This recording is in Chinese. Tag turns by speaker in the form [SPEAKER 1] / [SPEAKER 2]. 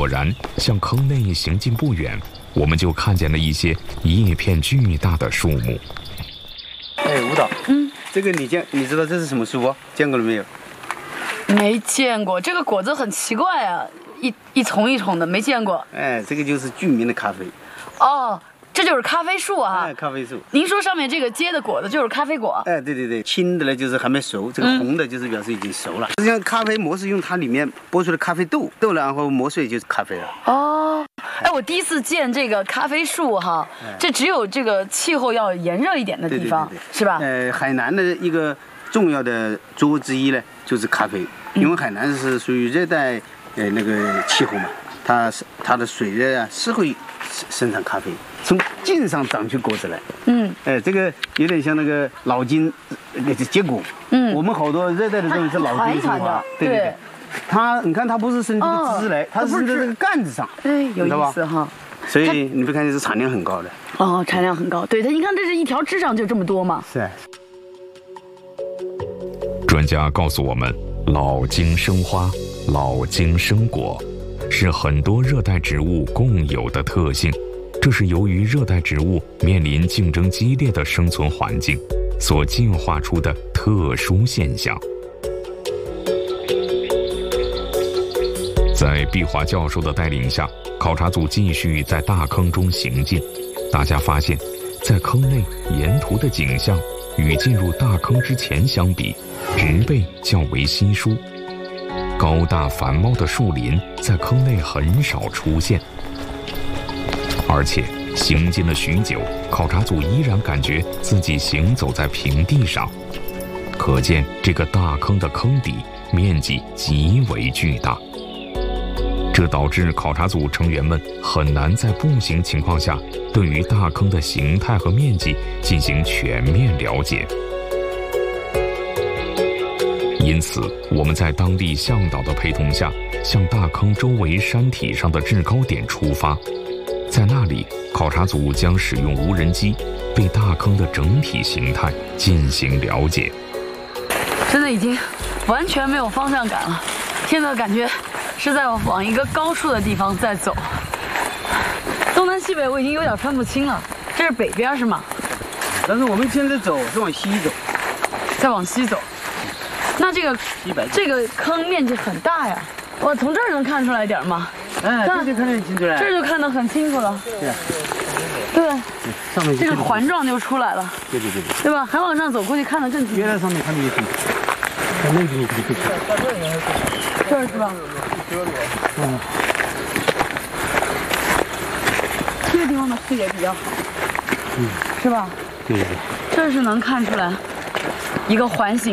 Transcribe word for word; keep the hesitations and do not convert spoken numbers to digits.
[SPEAKER 1] 果然，向坑内行进不远，我们就看见了一些叶片巨大的树木。
[SPEAKER 2] 哎，舞蹈，
[SPEAKER 3] 嗯，
[SPEAKER 2] 这个你见你知道这是什么树不？见过了没有？
[SPEAKER 3] 没见过，这个果子很奇怪啊，一一丛一丛的，没见过。
[SPEAKER 2] 哎，这个就是著名的咖啡。
[SPEAKER 3] 哦，这就是咖啡树啊。
[SPEAKER 2] 哎，咖啡树。
[SPEAKER 3] 您说上面这个结的果子就是咖啡果？
[SPEAKER 2] 哎，对对对，青的呢就是还没熟，这个红的就是表示已经熟了。实际上，咖啡磨是用它里面剥出的咖啡豆，豆然后磨碎就是咖啡了。
[SPEAKER 3] 哦，哎，我第一次见这个咖啡树哈，这只有这个气候要炎热一点的地方，
[SPEAKER 2] 对对对对
[SPEAKER 3] 是吧？
[SPEAKER 2] 呃，海南的一个重要的作物之一呢，就是咖啡，因为海南是属于热带呃那个气候嘛，它是它的水热啊是会生产咖啡，从茎上长出果子来。
[SPEAKER 3] 嗯，
[SPEAKER 2] 哎，这个有点像那个老茎那个结果。嗯，我们好多热带的东西是老茎生花，对对对。它你看它不是生这个枝来，它是生在这个干子上。
[SPEAKER 3] 哎，有意思哈。
[SPEAKER 2] 所以你会看见是产量很高的。
[SPEAKER 3] 哦，产量很高。对，它你看这是一条枝上就这么多嘛。
[SPEAKER 2] 是。
[SPEAKER 1] 专家告诉我们，老茎生花、老茎生果是很多热带植物共有的特性。这是由于热带植物面临竞争激烈的生存环境所进化出的特殊现象。在毕华教授的带领下，考察组继续在大坑中行进。大家发现，在坑内沿途的景象与进入大坑之前相比，植被较为稀疏，高大繁茂的树林在坑内很少出现。而且行进了许久，考察组依然感觉自己行走在平地上，可见这个大坑的坑底面积极为巨大。这导致考察组成员们很难在步行情况下对于大坑的形态和面积进行全面了解。因此，我们在当地向导的陪同下，向大坑周围山体上的制高点出发。在那里，考察组将使用无人机对大坑的整体形态进行了解。
[SPEAKER 3] 真的已经完全没有方向感了，现在感觉是在往一个高处的地方在走，东南西北我已经有点分不清了。这是北边是吗？
[SPEAKER 2] 但是我们现在走是往西走，
[SPEAKER 3] 再往西走。那这个这个坑面积很大呀，我从这儿能看出来点吗？
[SPEAKER 2] 哎，这就看得很清楚了。
[SPEAKER 3] 这就看得很清楚了。
[SPEAKER 2] 对啊。
[SPEAKER 3] 对。
[SPEAKER 2] 上面
[SPEAKER 3] 这个环状就出来了。
[SPEAKER 2] 对对对对。
[SPEAKER 3] 对吧？还往上走，估计看得更清楚。
[SPEAKER 2] 原来上面看不清楚，在那边你可以看。
[SPEAKER 3] 这儿是吧？
[SPEAKER 2] 嗯。
[SPEAKER 3] 这个地方的视野比较好。
[SPEAKER 2] 嗯。
[SPEAKER 3] 是吧？
[SPEAKER 2] 对对对。
[SPEAKER 3] 这是能看出来一个环形。